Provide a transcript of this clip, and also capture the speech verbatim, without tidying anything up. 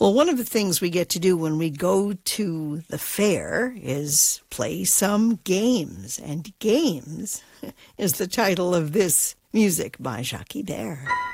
Well, one of the things we get to do when we go to the fair is play some games. And Games is the title of this music by Jackie Bear.